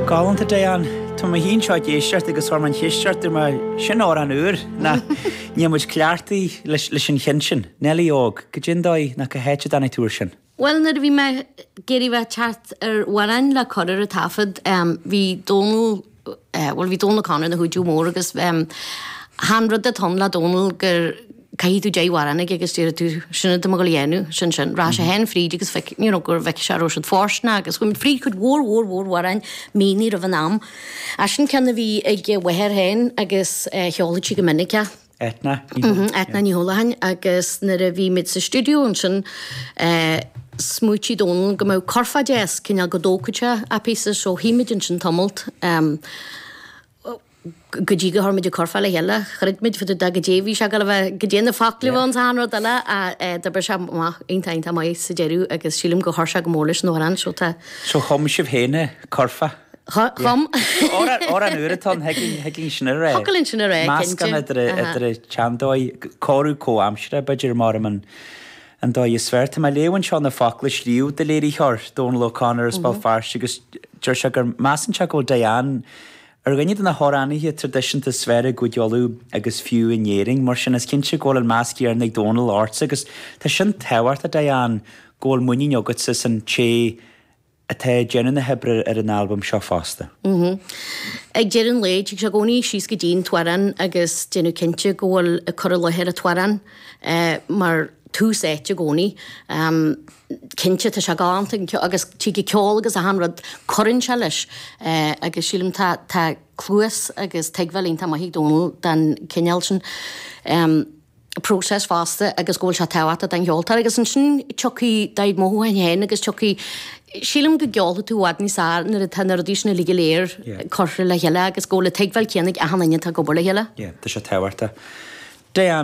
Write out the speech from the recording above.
Galanta Diane, tá ma hín seo géisteart agus thuir man chéisteart mar sin á an uair na nímuid cleartaí leis sin chin. Nelly óg, go dindóid na go héite anna túir sin. Well, na bhí me géirí bheith teart waran le codir a tafod, bhí Donal, bhí Donal Conor na húidú mór agus hanrad a ton le Donal gur caihí tú dé waran agus tíir tú sinna do mogol léanú sin rá sé hen fríd agus gur bheith se ro fórsna agus chuim fríd chud mór waran míní a bhanam a sin cena bhí ag weher hen agus cheolatí go minica. Etna? Etna ní holahain agus na a bhí mid sa studiú an sin smútí Donal go mó corfa déas cinneal go dócaite a písa so híimiidin sin tomult go dí go thormid corfa le heile chuidmid fu da go déhí se go bheith go déanana facliúhán anrá eile a dabar se eintainta mai sa déirú agus sílim go thorsa go mórlis nó an so So chum sibh héine corfa? Chum? Or an uairtán heginn sin a ré. Hogglinn sin a ré. Máscan idir teandóid cóú cóamsre beidir mar an dó is sverta mai léhann seo na facla slíú de léirí thor Donal O'Connor is bá farsi agus dúir se gur mássan se go Diane ar gaiad na thoranaí tradiisianta sfera godeolú agus fiú inéing mar sin is cinse ggóil an máscí ar na Donal Arts agus tá sin tehart a Diane ggóil muí negat sa san ché a te déanana na hebre ar an album seo fásta. Ag déan léid ag se gcónaí síos go dín tuaran agus déanú cinse ggóil a chur lehéir a tuaran mar tús éite gcónaí cinse tá se gáanta agus tí ceol agus a hanrad corann se leis agus sílim tá clúas agus teaghlín tá maithí Donal den cineal sin próses fásta agus ggóil se tehaata den heoltar agus an sin choí daid móhain héin agus choí sílim go geolta tú wadní sá nar a tanar dísna lige léir corre le heile agus ggóla teagháil céannig a hanaine tá gobar le heile? Tá se tehairta.